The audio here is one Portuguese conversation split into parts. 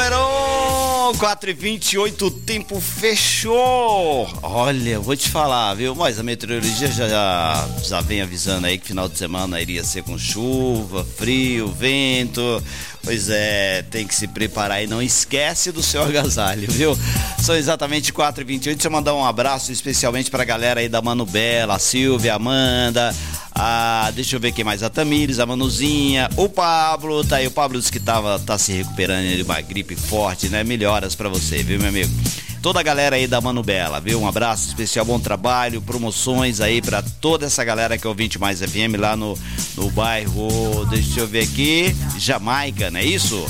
Numero 4h28, o tempo fechou. Olha, vou te falar, viu? Mas a meteorologia já vem avisando aí que final de semana iria ser com chuva, frio, vento. Pois é, tem que se preparar e não esquece do seu agasalho, viu? São exatamente 4h28. Deixa eu mandar um abraço especialmente pra galera aí da Mano Bela, a Silvia, a Amanda, deixa eu ver quem mais, a Tamires, a Manuzinha, o Pablo, tá aí, o Pablo disse que tá se recuperando de uma gripe forte, né? Melhoras pra você, viu, meu amigo? Toda a galera aí da Mano Bela, viu? Um abraço especial, bom trabalho, promoções aí pra toda essa galera que é ouvinte mais FM lá no bairro, deixa eu ver aqui, Jamaica, não é isso?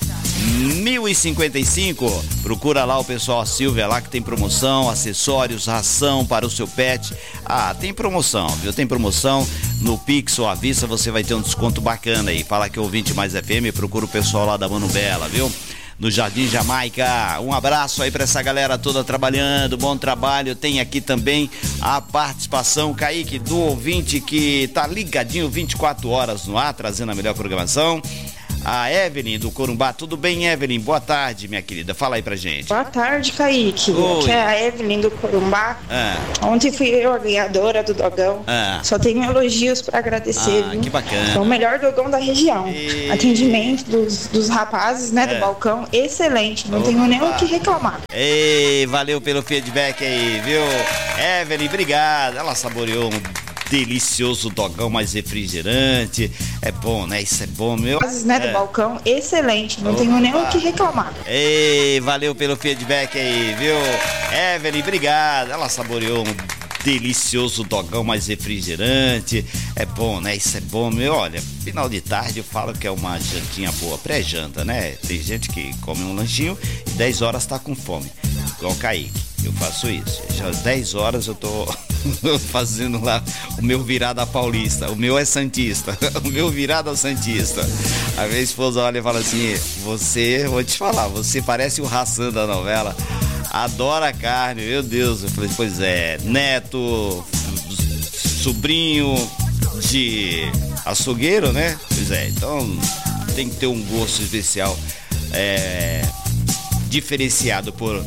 1055, procura lá o pessoal, a Silvia lá que tem promoção, acessórios, ração para o seu pet. Tem promoção, viu? Tem promoção no Pix ou à vista, você vai ter um desconto bacana aí. Fala que é ouvinte mais FM, procura o pessoal lá da Mano Bela, viu? No Jardim Jamaica. Um abraço aí pra essa galera toda trabalhando, bom trabalho. Tem aqui também a participação, Kaique, do ouvinte que tá ligadinho 24 horas no ar, trazendo a melhor programação. A Evelyn do Corumbá. Tudo bem, Evelyn? Boa tarde, minha querida. Fala aí pra gente. Boa tarde, Kaique. Oi. Aqui é a Evelyn do Corumbá. Ontem fui eu a ganhadora do dogão. Só tenho elogios pra agradecer, viu? Que bacana. É o melhor dogão da região. Atendimento dos rapazes, né, do balcão, excelente. Não tenho nem o que reclamar. Valeu pelo feedback aí, viu? Evelyn, obrigado. Ela saboreou um delicioso dogão mais refrigerante. É bom, né? Isso é bom, meu. Né, do balcão, excelente. Não tenho nem o que reclamar. Valeu pelo feedback aí, viu? Evelyn, obrigado. Ela saboreou um delicioso dogão mais refrigerante. É bom, né? Isso é bom, meu. Olha, final de tarde eu falo que é uma jantinha boa, pré-janta, né? Tem gente que come um lanchinho e 10 horas tá com fome. Igual o Kaique. Eu faço isso. Já às 10 horas eu tô fazendo lá o meu virada paulista. O meu é santista. O meu virada santista. A minha esposa olha e fala assim: vou te falar, você parece o Hassan da novela. Adora carne, meu Deus. Eu falei, pois é, neto, sobrinho de açougueiro, né? Pois é, então tem que ter um gosto especial, diferenciado por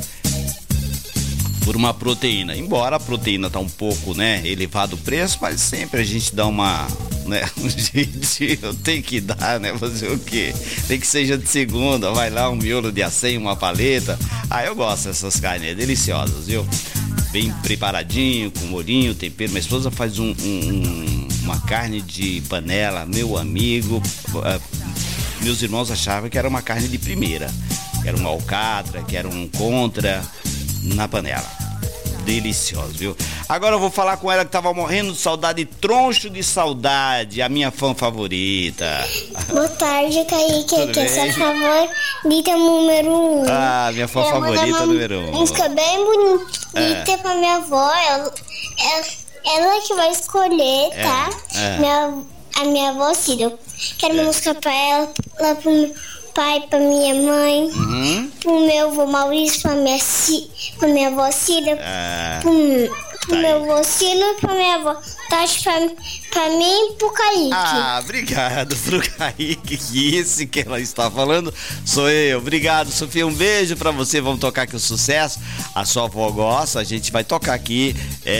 uma proteína. Embora a proteína tá um pouco, né, elevado o preço, mas sempre a gente dá uma, né, um jeitinho, tem que dar, né, fazer o quê? Tem que seja de segunda, vai lá um miolo de acém, uma paleta. Eu gosto dessas carnes, deliciosas, viu? Bem preparadinho, com molhinho, tempero. Minha esposa faz uma carne de panela, meu amigo. Meus irmãos achavam que era uma carne de primeira, que era um alcatra, que era um contra na panela. Delicioso, viu? Agora eu vou falar com ela que tava morrendo de saudade, troncho de saudade, a minha fã favorita. Boa tarde, Kaique, aqui é sua favorita número 1. Minha fã favorita número 1. Música bem bonita pra minha avó, ela que vai escolher, tá? A minha avó Cida. Quero uma música pra ela pro meu pai, pra minha mãe, pro meu avô Maurício, pra minha avó Cida, pro meu avô Cida, pra minha avó Tati, pra mim e pro Kaique. Obrigado pro Kaique, que esse que ela está falando sou eu. Obrigado, Sofia, um beijo pra você. Vamos tocar aqui o sucesso. A sua avó gosta, a gente vai tocar aqui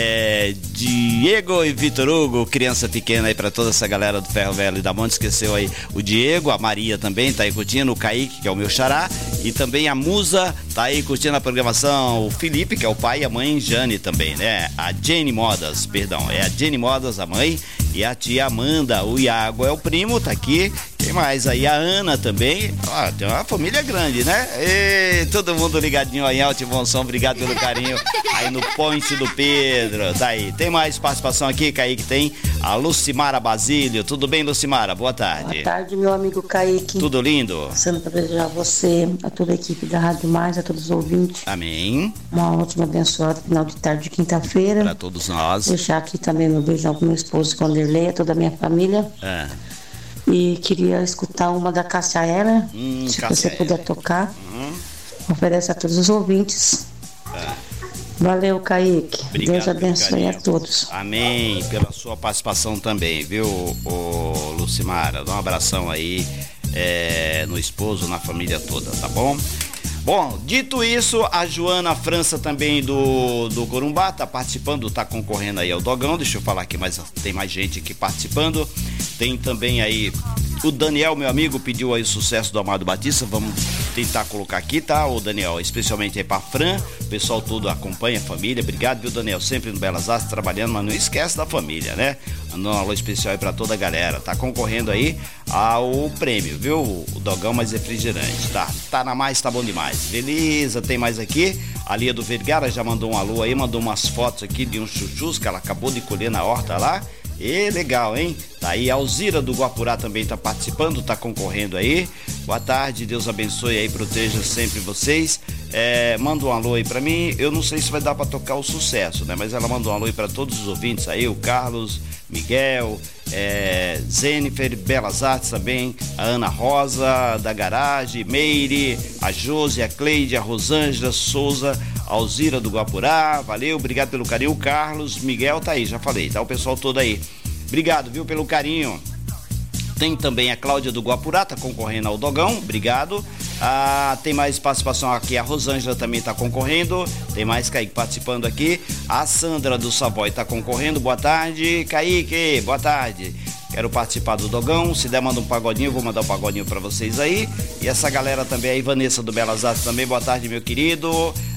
Diego e Vitor Hugo, criança pequena aí pra toda essa galera do Ferro Velho e da Monte. Esqueceu aí o Diego, a Maria também tá aí curtindo, o Kaique, que é o meu xará, e também a Musa tá aí curtindo a programação, o Felipe, que é o pai, e a mãe Jane também, né? A Jenny Modas, perdão, é a Jenny Modas, a mãe, e a tia Amanda. O Iago é o primo, tá aqui. Quem mais aí? A Ana também. Tem uma família grande, né? Todo mundo ligadinho aí, alto e bom som. Obrigado pelo carinho aí no Ponte do Pedro. Tá aí. Tem mais participação aqui, Kaique? Tem a Lucimara Basílio. Tudo bem, Lucimara? Boa tarde. Boa tarde, meu amigo Kaique. Tudo lindo? Passando para desejar a você, a toda a equipe da Rádio Mais, a todos os ouvintes. Amém. Uma ótima, abençoada final de tarde de quinta-feira. Para todos nós. Deixar aqui também meu beijão pro meu esposo Vanderlei, a toda a minha família. E queria escutar uma da Cássia Eller, se você puder tocar. Oferece a todos os ouvintes. Valeu, Kaique. Obrigado, Deus abençoe a todos. Amém. Pela sua participação também, viu, Lucimara? Dá um abração aí no esposo, na família toda, tá bom? Bom, dito isso, a Joana França também do Corumbá tá participando, tá concorrendo aí ao dogão. Deixa eu falar aqui, mas tem mais gente aqui participando. Tem também aí o Daniel, meu amigo, pediu aí o sucesso do Amado Batista. Vamos tentar colocar aqui, tá? O Daniel, especialmente aí pra Fran, o pessoal todo acompanha a família. Obrigado, viu, Daniel? Sempre no Belas Artes trabalhando, mas não esquece da família, né? Um alô especial aí pra toda a galera. Tá concorrendo aí ao prêmio, viu? O dogão mais refrigerante, tá? Tá na mais, tá bom demais. Beleza, tem mais aqui. A Lia do Vergara já mandou um alô aí, mandou umas fotos aqui de uns chuchus que ela acabou de colher na horta lá. E legal, hein? Tá aí, a Alzira do Guapurá também tá participando, tá concorrendo aí. Boa tarde, Deus abençoe aí, proteja sempre vocês. Manda um alô aí pra mim. Eu não sei se vai dar pra tocar o sucesso, né? Mas ela mandou um alô aí pra todos os ouvintes aí, o Carlos, Miguel, Zenifer, Belas Artes também, a Ana Rosa da Garagem, Meire, a Josi, a Cleide, a Rosângela Souza, a Alzira do Guapurá, valeu, obrigado pelo carinho. O Carlos, Miguel tá aí, já falei, tá? O pessoal todo aí, obrigado, viu, pelo carinho. Tem também a Cláudia do Guapurá, tá concorrendo ao dogão, obrigado. Tem mais participação aqui, a Rosângela também tá concorrendo. Tem mais Kaique participando aqui. A Sandra do Savoy tá concorrendo, boa tarde. Kaique, boa tarde. Quero participar do dogão, se der manda um pagodinho, eu vou mandar um pagodinho pra vocês aí. E essa galera também aí, Vanessa do Belas Artes também, boa tarde, meu querido.